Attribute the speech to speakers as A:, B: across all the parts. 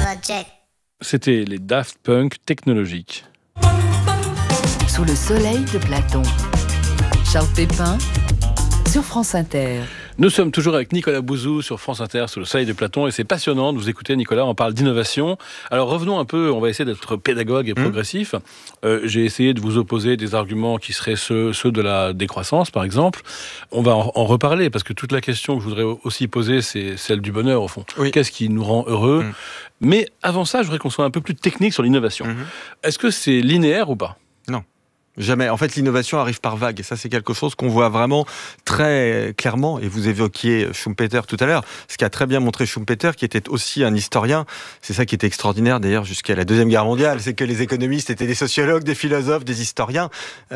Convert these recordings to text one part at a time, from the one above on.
A: C'était les Daft Punk technologiques.
B: Sous le soleil de Platon. Charles Pépin sur France Inter.
A: Nous sommes toujours avec Nicolas Bouzou sur France Inter sous le soleil de Platon et c'est passionnant de vous écouter, Nicolas. On parle d'innovation. Alors revenons un peu, on va essayer d'être pédagogue et progressif. J'ai essayé de vous opposer des arguments qui seraient ceux de la décroissance, par exemple. On va en reparler parce que toute la question que je voudrais aussi poser, c'est celle du bonheur au fond. Oui. Qu'est-ce qui nous rend heureux ? Mais avant ça, je voudrais qu'on soit un peu plus technique sur l'innovation. Est-ce que c'est linéaire ou pas ?
C: Non. Jamais. En fait, l'innovation arrive par vagues. Et ça, c'est quelque chose qu'on voit vraiment très clairement. Et vous évoquiez Schumpeter tout à l'heure. Ce qu'a très bien montré Schumpeter, qui était aussi un historien. C'est ça qui était extraordinaire, d'ailleurs, jusqu'à la Deuxième Guerre mondiale. C'est que les économistes étaient des sociologues, des philosophes, des historiens.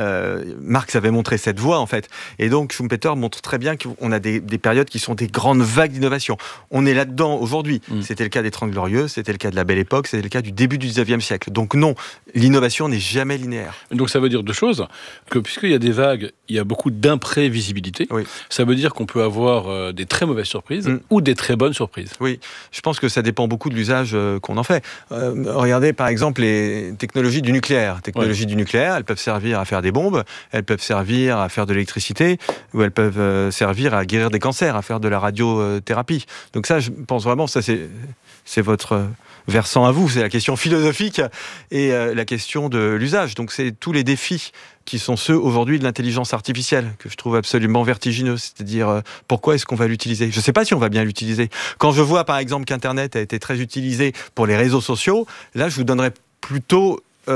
C: Marx avait montré cette voie, en fait. Et donc, Schumpeter montre très bien qu'on a des périodes qui sont des grandes vagues d'innovation. On est là-dedans aujourd'hui. C'était le cas des 30 Glorieuses, c'était le cas de la Belle Époque, c'était le cas du début du 19e siècle. Donc non, l'innovation n'est jamais linéaire.
A: Donc ça veut dire deux choses, que puisqu'il y a des vagues, il y a beaucoup d'imprévisibilité. Oui. Ça veut dire qu'on peut avoir des très mauvaises surprises ou des très bonnes surprises.
C: Oui, je pense que ça dépend beaucoup de l'usage qu'on en fait. Regardez par exemple les technologies du nucléaire. Du nucléaire, elles peuvent servir à faire des bombes, elles peuvent servir à faire de l'électricité, ou elles peuvent servir à guérir des cancers, à faire de la radiothérapie. Donc ça, je pense vraiment, ça c'est votre versant à vous, c'est la question philosophique et la question de l'usage. Donc c'est tous les défis qui sont ceux aujourd'hui de l'intelligence artificielle, que je trouve absolument vertigineux. C'est-à-dire, pourquoi est-ce qu'on va l'utiliser ? Je ne sais pas si on va bien l'utiliser. Quand je vois, par exemple, qu'Internet a été très utilisé pour les réseaux sociaux, là, je vous donnerais plutôt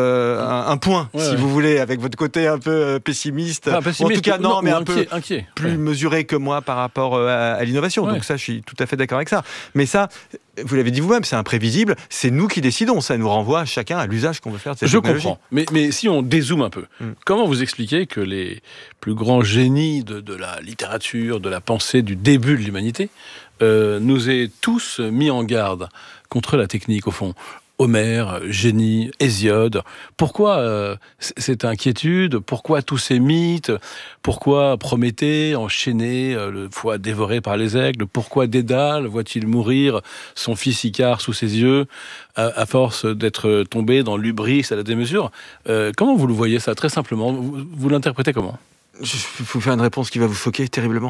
C: un point, si vous voulez, avec votre côté un peu pessimiste.
A: En tout
C: cas, non, mais un
A: inquiet.
C: peu plus mesuré que moi par rapport à l'innovation. Donc ça, je suis tout à fait d'accord avec ça. Mais ça, vous l'avez dit vous-même, c'est imprévisible. C'est nous qui décidons. Ça nous renvoie chacun à l'usage qu'on veut faire de cette technologie.
A: Je comprends. Mais si on dézoome un peu, comment vous expliquez que les plus grands génies de la littérature, de la pensée du début de l'humanité, nous aient tous mis en garde contre la technique, au fond ? Homère, Génie, Hésiode. Pourquoi cette inquiétude ? Pourquoi tous ces mythes ? Pourquoi Prométhée, enchaîné, le foie dévoré par les aigles ? Pourquoi Dédale voit-il mourir son fils Icare sous ses yeux, à force d'être tombé dans l'hubris à la démesure ? Comment vous le voyez ça, très simplement ? Vous l'interprétez comment ?
C: Je vais vous faire une réponse qui va vous choquer terriblement.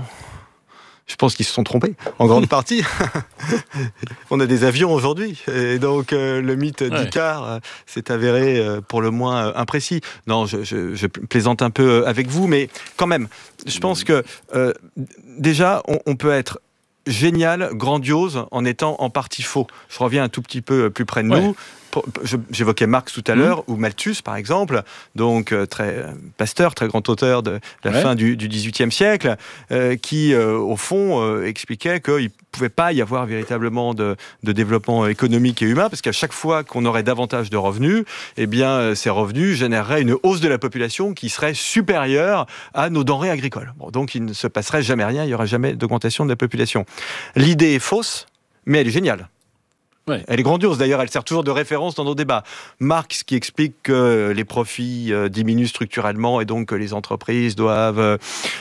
C: Je pense qu'ils se sont trompés, en grande partie. On a des avions aujourd'hui, et donc le mythe d'Icare s'est avéré pour le moins imprécis. Non, je plaisante un peu avec vous, mais quand même, je pense que déjà, on peut être génial, grandiose, en étant en partie faux. Je reviens un tout petit peu plus près de nous. J'évoquais Marx tout à l'heure, ou Malthus par exemple, donc Pasteur, très grand auteur de la fin du XVIIIe siècle, qui au fond expliquait qu'il ne pouvait pas y avoir véritablement de développement économique et humain, parce qu'à chaque fois qu'on aurait davantage de revenus, eh bien ces revenus généreraient une hausse de la population qui serait supérieure à nos denrées agricoles. Bon, donc il ne se passerait jamais rien, il n'y aurait jamais d'augmentation de la population. L'idée est fausse, mais elle est géniale. Elle est grandiose, d'ailleurs, elle sert toujours de référence dans nos débats. Marx qui explique que les profits diminuent structurellement et donc que les entreprises doivent